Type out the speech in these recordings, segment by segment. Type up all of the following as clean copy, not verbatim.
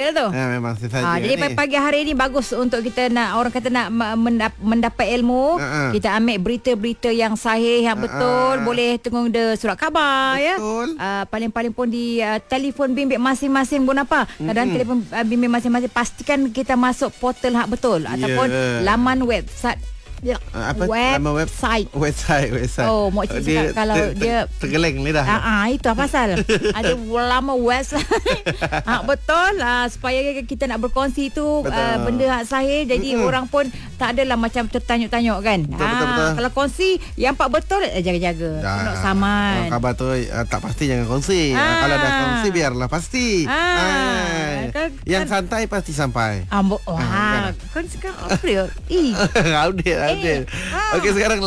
lah tu. Memang sesaja Jadi ni. pagi hari ni bagus untuk kita nak, orang kata nak mendapat ilmu. Kita ambil berita-berita yang sahih, yang betul. Boleh tengok de surat khabar. Betul. Paling-paling pun di telefon bimbit masing-masing pun apa. Kadang telefon bimbit masing-masing, pastikan kita masuk portal hak betul ataupun laman website. Nama website. Oh, mak cik cakap kalau dia tergeleng lidah. Itu apa pasal? Ada lama website. Betul. Supaya kita nak berkongsi tu benda hak sahih. Jadi orang pun tak adalah macam tertanyuk-tanyuk kan. Betul. Kalau kongsi yang pak betul, jaga-jaga. Nak saman. Khabar tu tak pasti jangan kongsi. Kalau dah kongsi biarlah pasti. Yang santai pasti sampai. Kan sekarang apa dia? Update. Okey, sekarang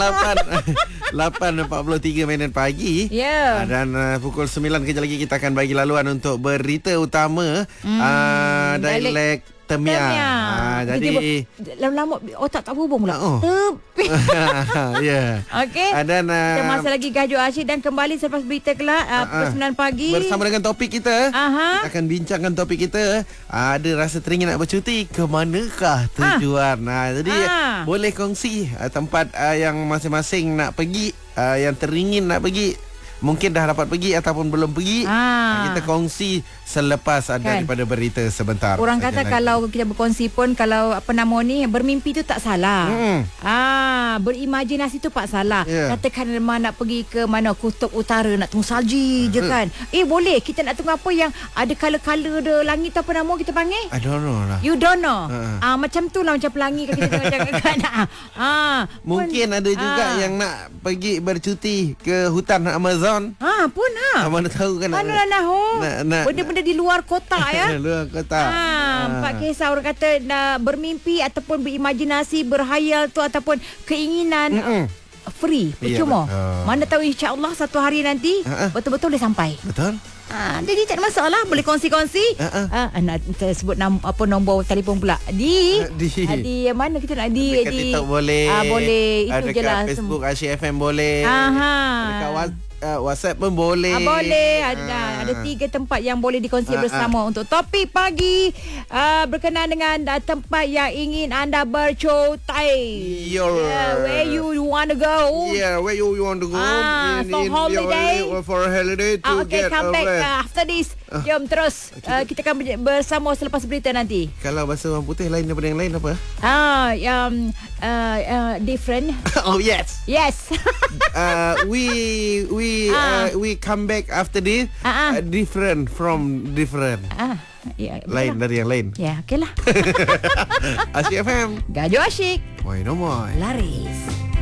8.43 minit pagi. Dan pukul 9 kejap lagi kita akan bagi laluan untuk berita utama dialek Temia. Jadi lama-lama otak tak berhubung pula. Ya. Okey. Dan kita masih lagi Gajo Asyik dan kembali selepas berita kelak pukul 9 pagi. Bersama dengan topik kita. Kita akan bincangkan topik kita. Ada rasa teringin nak bercuti, ke manakah tujuan? Jadi boleh kongsi tempat yang masing-masing nak pergi, yang teringin nak pergi. Mungkin dah dapat pergi ataupun belum pergi. Kita kongsi selepas daripada berita sebentar. Orang kata lagi, kalau kita berkongsi pun, kalau apa nama ni, bermimpi tu tak salah. Berimajinasi tu tak salah. Katakan nak pergi ke mana, kutub utara, nak tengok salji je kan. Boleh. Kita nak tengok apa yang ada color-color de langit, apa nama kita panggil? I don't know lah. You don't know. Macam tu lah, macam pelangi kita tengok kan. Mungkin ada juga yang nak pergi bercuti ke hutan Amazon. Mana tahu kan. Benda-benda di luar kota ya. Luar kota. Pak kisah orang kata nak bermimpi ataupun berimajinasi, berhayal tu ataupun keinginan free, percuma. Mana tahu insya-Allah satu hari nanti betul-betul dia sampai. Betul. Jadi tak ada masalah, boleh kongsi-kongsi. Nak sebut apa nombor telefon pula. Di mana kita nak di TikTok boleh. Boleh, itu je lah. Dekat Facebook Asyik FM boleh. Dekat WhatsApp pun boleh. Boleh. Ada 3 tempat yang boleh dikongsi bersama untuk topik pagi berkenaan dengan tempat yang ingin anda bercuti. Where you want to go? Where you want to go? For holiday. For a holiday to okay, get come back after this. Jom terus kita akan bersama selepas berita nanti. Kalau bahasa orang putih lain daripada yang lain apa? Different. Oh yes. We come back after this. Different from different. Lain dari yang lain. Okeylah. Asyik FM. Gajo Asyik. Why no more. Laris.